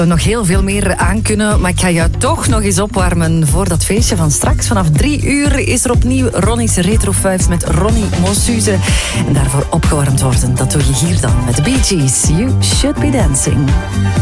nog heel veel meer aan kunnen, maar ik ga jou toch nog eens opwarmen voor dat feestje van straks. Vanaf 3 uur is er opnieuw Ronnie's Retro 5 met Ronnie Mossuze. En daarvoor opgewarmd worden, dat doe je hier dan met de Bee Gees. You Should Be Dancing.